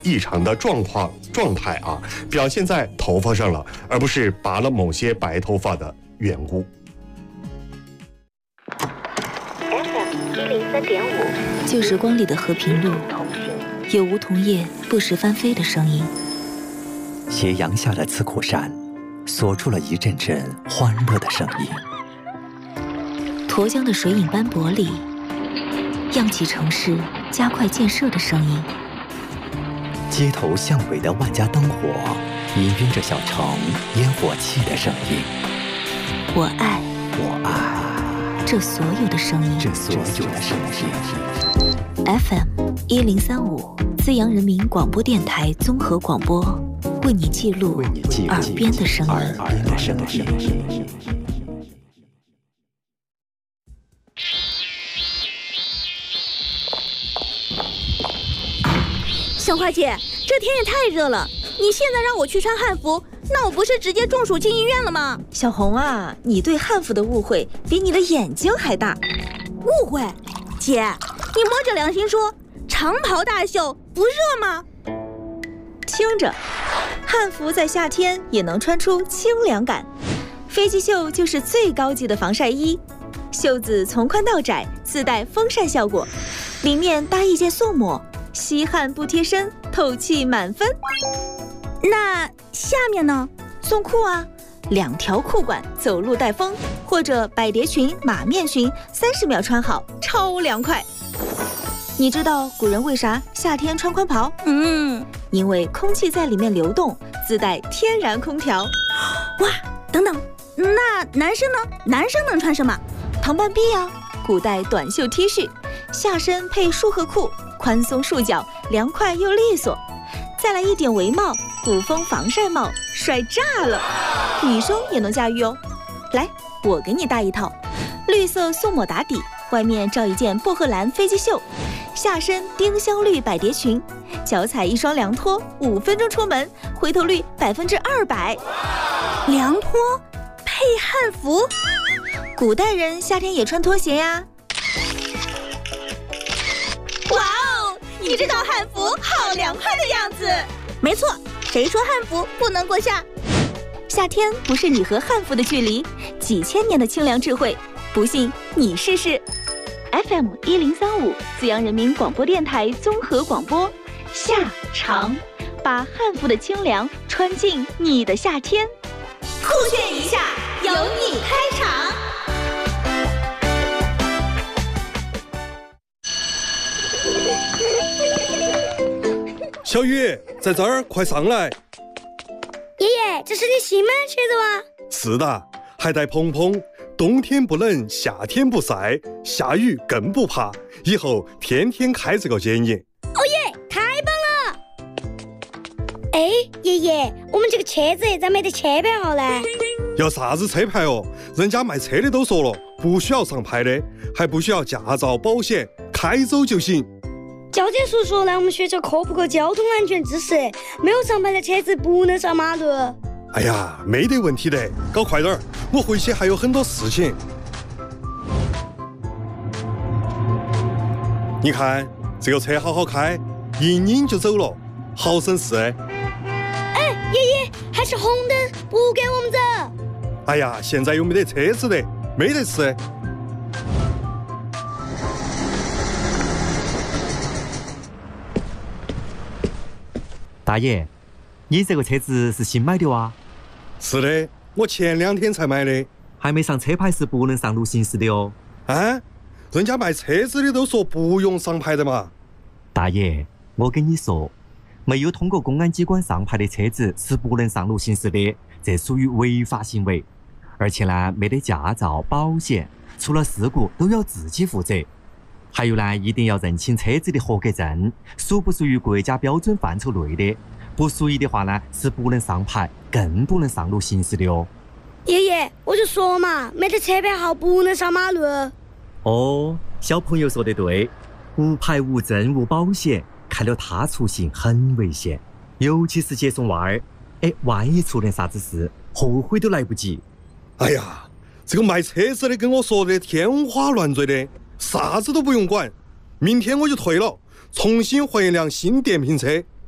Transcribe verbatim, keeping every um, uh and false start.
异常的状况状态啊，表现在头发上了，而不是拔了某些白头发的缘故。 F M 一零三点五， 旧时光里的和平路，有梧桐叶不时翻飞的声音。 斜阳下的刺口山，锁出了一阵阵欢乐的声音。 沱江的水影斑驳里，漾起城市加快建设的声音。 街头巷尾的万家灯火，氤氲着小城烟火气的声音。 我爱， 我爱这所有的声音， 这所有的声音。 F M 一零三五，资阳人民广播电台综合广播，为你记录耳边的声音。 耳边的声音。 小花姐，这天也太热了，你现在让我去穿汉服，那我不是直接中暑进医院了吗？ 小红啊，你对汉服的误会比你的眼睛还大。 误会？姐，你摸着良心说，长袍大袖不热吗？ 听着，汉服在夏天也能穿出清凉感。飞机袖就是最高级的防晒衣，袖子从宽到窄，自带风扇效果，里面搭一件素抹，吸汗不贴身，透气满分。 那下面呢？ 送裤啊，两条裤管，走路带风，或者百蝶裙、马面裙，三十秒穿好，超凉快。你知道古人为啥夏天穿宽袍？ 嗯， 因为空气在里面流动，自带天然空调。 哇，等等，那男生呢？男生能穿什么？ 唐半臂啊，古代短袖 T 恤，下身配束荷裤，宽松束脚，凉快又利索。再来一点围帽，古风防晒帽，帅炸了！女生也能驾驭哦。来，我给你搭一套，绿色素抹打底，外面罩一件薄荷蓝飞机袖，下身丁香绿百蝶裙，脚踩一双凉拖，五分钟出门，回头率百分之二百。 凉拖配汉服， 古代人夏天也穿拖鞋呀。 哇哦，你这套汉服好凉快的样子。没错，谁说汉服不能过夏？ 夏天不是你和汉服的距离，几千年的清凉智慧，不信你试试。F M 一零三五，资阳人民广播电台综合广播，夏长，把汉服的清凉穿进你的夏天。 酷炫一下，由你开场。 小雨，在这儿，快上来！ 爷爷，这是你新买的车子吗？ 是的，还带蓬蓬，冬天不冷，夏天不晒，下雨更不怕，以后天天开这个剪影。 哦耶，太棒了！哎，爷爷，我们这个车子咋没得车牌号呢？ 要啥子车牌哦？人家卖车的都说了，不需要上牌的，还不需要驾照、保险，开走就行。 交警叔叔来我们学校科普个交通安全知识，没有上牌的车子不能上马路。 哎呀，没得问题的，搞快点儿，我回去还有很多事情。你看这个车好好开，一拧就走了，好省事。 哎，爷爷，还是红灯，不给我们走。 哎呀，现在又没得车子的，没得事。 大爷，你这个车子是新买的哇？ 是的，我前两天才买的。 还没上车牌是不能上路行驶的哦。 啊？人家卖车子的都说不用上牌的嘛。 大爷，我跟你说，没有通过公安机关上牌的车子是不能上路行驶的，这属于违法行为。而且呢，没得驾照、保险，出了事故都要自己负责。还有呢，一定要认清车子的合格证，属不属于国家标准范畴内的，不属于的话呢，是不能上牌，更不能上路行驶的哦。 爷爷，我就说嘛，没得车牌号不能上马路。 哦，小朋友说得对，无牌无证无保险，开了他出行很危险，尤其是接送娃儿，哎，万一出点啥子事，后悔都来不及。 哎呀，这个卖车子的跟我说的天花乱坠的，啥子都不用管，明天我就退了，重新换一辆新电瓶车，